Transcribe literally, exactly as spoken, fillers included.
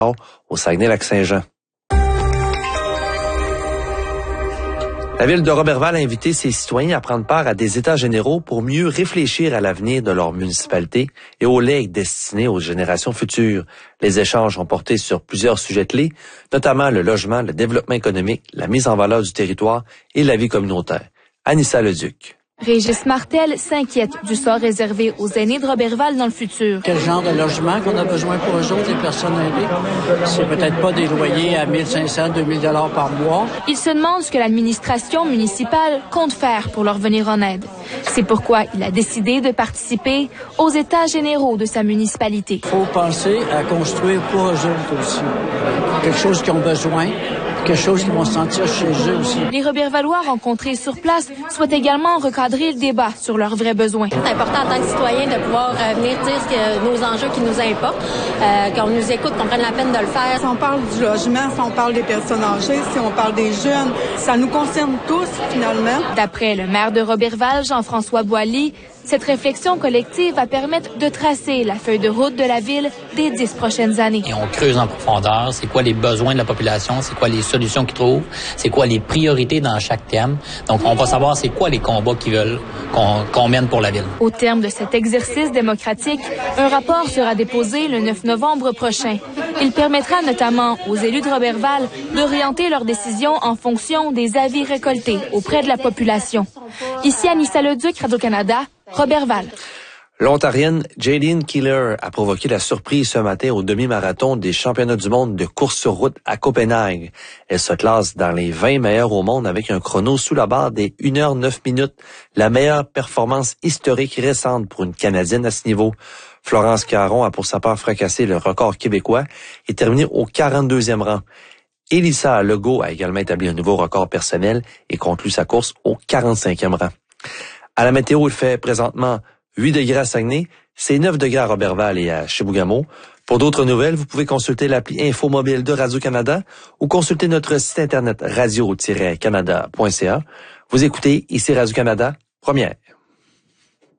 au Saguenay-Lac-Saint-Jean. La ville de Roberval a invité ses citoyens à prendre part à des états généraux pour mieux réfléchir à l'avenir de leur municipalité et aux legs destinés aux générations futures. Les échanges ont porté sur plusieurs sujets clés, notamment le logement, le développement économique, la mise en valeur du territoire et la vie communautaire. Anissa Leduc. Régis Martel s'inquiète du sort réservé aux aînés de Roberval dans le futur. Quel genre de logement qu'on a besoin pour eux autres, les personnes aînées? C'est peut-être pas des loyers à mille cinq cents, deux mille dollars par mois. Il se demande ce que l'administration municipale compte faire pour leur venir en aide. C'est pourquoi il a décidé de participer aux états généraux de sa municipalité. Il faut penser à construire pour eux autres aussi. Quelque chose qu'ils ont besoin. Quelque chose qu'ils vont se sentir chez eux aussi. Les Robervalois rencontrés sur place souhaitent également recadrer le débat sur leurs vrais besoins. C'est important en tant que citoyen de pouvoir euh, venir dire ce que, nos enjeux qui nous importent, euh, qu'on nous écoute, qu'on prenne la peine de le faire. Si on parle du logement, si on parle des personnes âgées, si on parle des jeunes, ça nous concerne tous finalement. D'après le maire de Roberval, Jean-François Boilly, cette réflexion collective va permettre de tracer la feuille de route de la ville des dix prochaines années. Et on creuse en profondeur, c'est quoi les besoins de la population, c'est quoi les solutions qu'ils trouvent, c'est quoi les priorités dans chaque thème. Donc, on va savoir c'est quoi les combats qu'ils veulent qu'on, qu'on mène pour la ville. Au terme de cet exercice démocratique, un rapport sera déposé le neuf novembre prochain. Il permettra notamment aux élus de Roberval d'orienter leurs décisions en fonction des avis récoltés auprès de la population. Ici Anissa Leduc, Radio-Canada, Roberval. L'Ontarienne Jaylene Keeler a provoqué la surprise ce matin au demi-marathon des championnats du monde de course sur route à Copenhague. Elle se classe dans les vingt meilleurs au monde avec un chrono sous la barre des une heure neuf minutes, la meilleure performance historique récente pour une Canadienne à ce niveau. Florence Caron a pour sa part fracassé le record québécois et terminé au quarante-deuxième rang. Elissa Legault a également établi un nouveau record personnel et conclut sa course au quarante-cinquième rang. À la météo, il fait présentement huit degrés à Saguenay, c'est neuf degrés à Roberval et à Chibougamau. Pour d'autres nouvelles, vous pouvez consulter l'appli Info Mobile de Radio-Canada ou consulter notre site internet radio tiret canada point c a. Vous écoutez ici Radio-Canada, première.